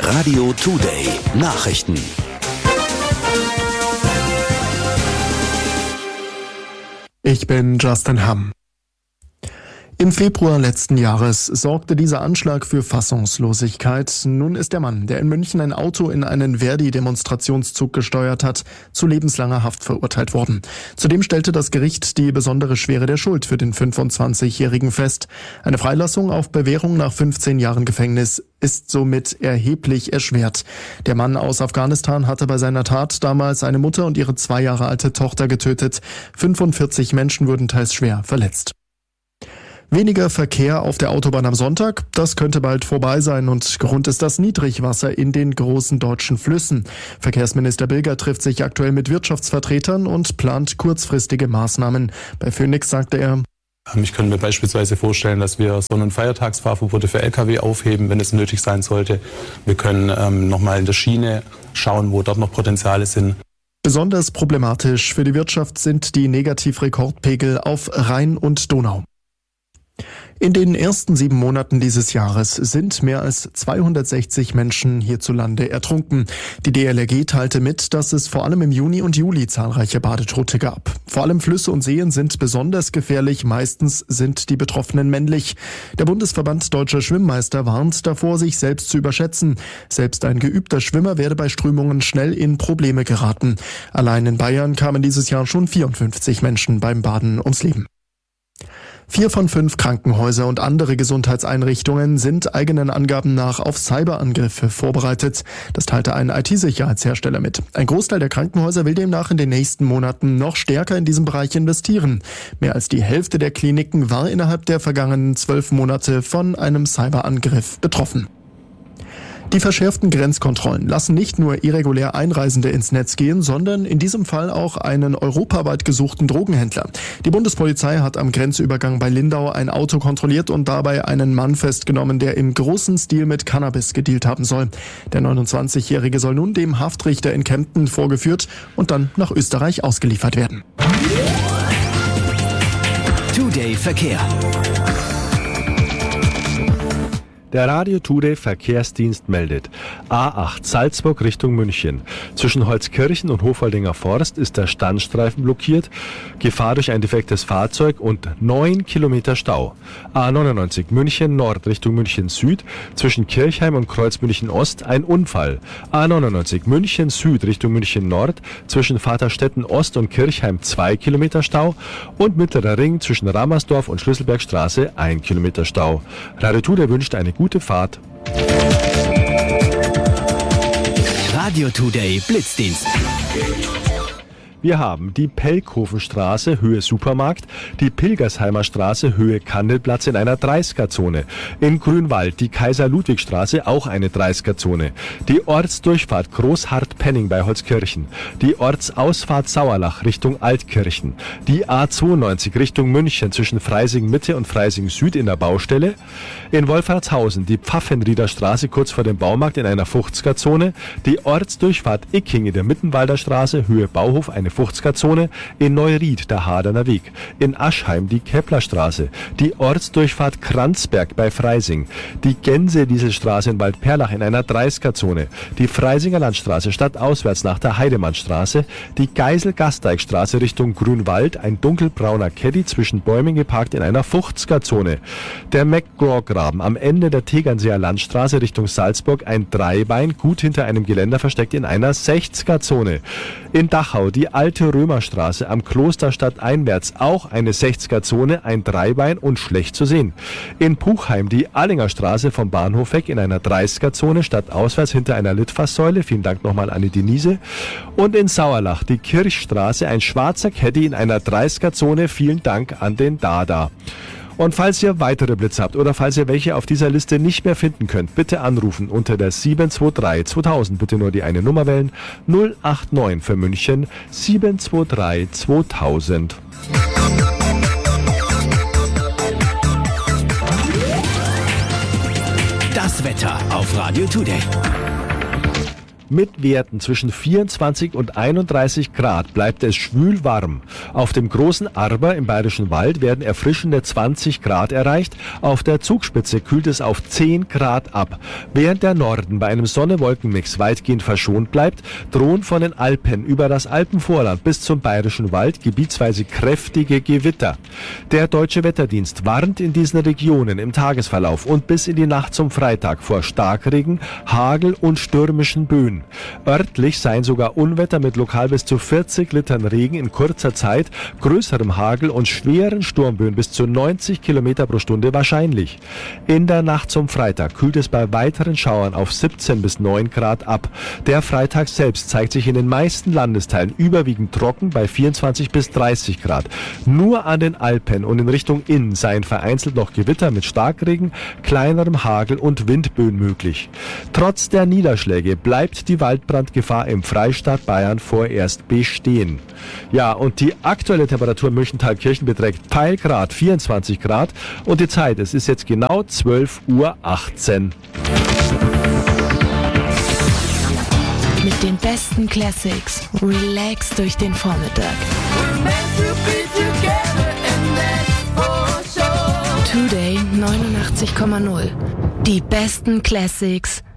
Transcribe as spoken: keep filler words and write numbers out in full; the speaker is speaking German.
Radio Today Nachrichten. Ich bin Justin Hamm. Im Februar letzten Jahres sorgte dieser Anschlag für Fassungslosigkeit. Nun ist der Mann, der in München ein Auto in einen Verdi-Demonstrationszug gesteuert hat, zu lebenslanger Haft verurteilt worden. Zudem stellte das Gericht die besondere Schwere der Schuld für den fünfundzwanzigjährigen fest. Eine Freilassung auf Bewährung nach fünfzehn Jahren Gefängnis ist somit erheblich erschwert. Der Mann aus Afghanistan hatte bei seiner Tat damals eine Mutter und ihre zwei Jahre alte Tochter getötet. fünfundvierzig Menschen wurden teils schwer verletzt. Weniger Verkehr auf der Autobahn am Sonntag, das könnte bald vorbei sein und Grund ist das Niedrigwasser in den großen deutschen Flüssen. Verkehrsminister Bilger trifft sich aktuell mit Wirtschaftsvertretern und plant kurzfristige Maßnahmen. Bei Phoenix sagte er: Ich könnte mir beispielsweise vorstellen, dass wir Sonn- und Feiertagsfahrverbote für L K W aufheben, wenn es nötig sein sollte. Wir können ähm, nochmal in der Schiene schauen, wo dort noch Potenziale sind. Besonders problematisch für die Wirtschaft sind die Negativrekordpegel auf Rhein und Donau. In den ersten sieben Monaten dieses Jahres sind mehr als zweihundertsechzig Menschen hierzulande ertrunken. Die D L R G teilte mit, dass es vor allem im Juni und Juli zahlreiche Badetote gab. Vor allem Flüsse und Seen sind besonders gefährlich. Meistens sind die Betroffenen männlich. Der Bundesverband Deutscher Schwimmmeister warnt davor, sich selbst zu überschätzen. Selbst ein geübter Schwimmer werde bei Strömungen schnell in Probleme geraten. Allein in Bayern kamen dieses Jahr schon vierundfünfzig Menschen beim Baden ums Leben. Vier von fünf Krankenhäuser und andere Gesundheitseinrichtungen sind eigenen Angaben nach auf Cyberangriffe vorbereitet. Das teilte ein I T-Sicherheitshersteller mit. Ein Großteil der Krankenhäuser will demnach in den nächsten Monaten noch stärker in diesem Bereich investieren. Mehr als die Hälfte der Kliniken war innerhalb der vergangenen zwölf Monate von einem Cyberangriff betroffen. Die verschärften Grenzkontrollen lassen nicht nur irregulär Einreisende ins Netz gehen, sondern in diesem Fall auch einen europaweit gesuchten Drogenhändler. Die Bundespolizei hat am Grenzübergang bei Lindau ein Auto kontrolliert und dabei einen Mann festgenommen, der im großen Stil mit Cannabis gedealt haben soll. Der neunundzwanzigjährige soll nun dem Haftrichter in Kempten vorgeführt und dann nach Österreich ausgeliefert werden. Today Verkehr. Der Radio Today Verkehrsdienst meldet: A acht Salzburg Richtung München. Zwischen Holzkirchen und Hofaldinger Forst ist der Standstreifen blockiert. Gefahr durch ein defektes Fahrzeug und neun Kilometer Stau. A neunundneunzig München Nord Richtung München Süd. Zwischen Kirchheim und Kreuz München Ost ein Unfall. A neunundneunzig München Süd Richtung München Nord. Zwischen Vaterstetten Ost und Kirchheim zwei Kilometer Stau. Und Mittlerer Ring zwischen Ramersdorf und Schlüsselbergstraße ein Kilometer Stau. Radio Today wünscht eine gute Gute Fahrt. Radio Today Blitzdienst. Wir haben die Pelkhofenstraße, Höhe Supermarkt, die Pilgersheimer Straße, Höhe Kandelplatz in einer dreißiger-Zone. In Grünwald die Kaiser-Ludwig-Straße, auch eine dreißiger-Zone. Die Ortsdurchfahrt Großhardt-Penning bei Holzkirchen. Die Ortsausfahrt Sauerlach Richtung Altkirchen. Die A zweiundneunzig Richtung München zwischen Freising-Mitte und Freising-Süd in der Baustelle. In Wolfratshausen die Pfaffenrieder Straße kurz vor dem Baumarkt in einer fünfziger-Zone. Die Ortsdurchfahrt Icking in der Mittenwalder Straße, Höhe Bauhof, eine fünfziger-Zone. In Neuried der Haderner Weg. In Aschheim die Keplerstraße. Die Ortsdurchfahrt Kranzberg bei Freising. Die Gänse-Dieselstraße in Waldperlach in einer dreißiger-Zone. Die Freisinger Landstraße stadtauswärts nach der Heidemannstraße. Die Geisel-Gasteigstraße Richtung Grünwald. Ein dunkelbrauner Caddy zwischen Bäumen geparkt in einer fünfziger-Zone. Der McGraw-Graben am Ende der Tegernseer Landstraße Richtung Salzburg. Ein Dreibein gut hinter einem Geländer versteckt in einer sechziger-Zone. In Dachau die Alte Römerstraße am Kloster stadteinwärts, auch eine sechziger-Zone, ein Dreibein und schlecht zu sehen. In Puchheim die Allinger Straße vom Bahnhof weg in einer dreißiger-Zone, stadtauswärts hinter einer Litfaßsäule. Vielen Dank nochmal an die Denise. Und in Sauerlach die Kirchstraße, ein schwarzer Caddy in einer dreißiger-Zone. Vielen Dank an den Dada. Und falls ihr weitere Blitze habt oder falls ihr welche auf dieser Liste nicht mehr finden könnt, bitte anrufen unter der sieben zwei drei zweitausend. Bitte nur die eine Nummer wählen. null acht neun für München sieben zwei drei zweitausend. Das Wetter auf Radio Today. Mit Werten zwischen vierundzwanzig und einunddreißig Grad bleibt es schwül warm. Auf dem großen Arber im Bayerischen Wald werden erfrischende zwanzig Grad erreicht. Auf der Zugspitze kühlt es auf zehn Grad ab. Während der Norden bei einem Sonne-Wolken-Mix weitgehend verschont bleibt, drohen von den Alpen über das Alpenvorland bis zum Bayerischen Wald gebietsweise kräftige Gewitter. Der Deutsche Wetterdienst warnt in diesen Regionen im Tagesverlauf und bis in die Nacht zum Freitag vor Starkregen, Hagel und stürmischen Böen. Örtlich seien sogar Unwetter mit lokal bis zu vierzig Litern Regen in kurzer Zeit, größerem Hagel und schweren Sturmböen bis zu neunzig Kilometer pro Stunde wahrscheinlich. In der Nacht zum Freitag kühlt es bei weiteren Schauern auf siebzehn bis neun Grad ab. Der Freitag selbst zeigt sich in den meisten Landesteilen überwiegend trocken bei vierundzwanzig bis dreißig Grad. Nur an den Alpen und in Richtung Inn seien vereinzelt noch Gewitter mit Starkregen, kleinerem Hagel und Windböen möglich. Trotz der Niederschläge bleibt die Waldbrandgefahr im Freistaat Bayern vorerst bestehen. Ja, und die aktuelle Temperatur in Münchental-Kirchen beträgt Peilgrad vierundzwanzig Grad und die Zeit, es ist jetzt genau zwölf Uhr achtzehn. Mit den besten Classics, relax durch den Vormittag. Today neunundachtzig Komma null. Die besten Classics